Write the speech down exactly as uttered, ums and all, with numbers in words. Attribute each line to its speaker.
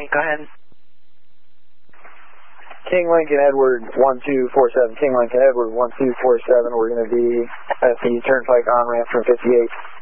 Speaker 1: Go ahead.
Speaker 2: King Lincoln Edward one two four seven. King Lincoln Edward one two four seven. We're going to be at the Turnpike on-ramp from fifty-eight.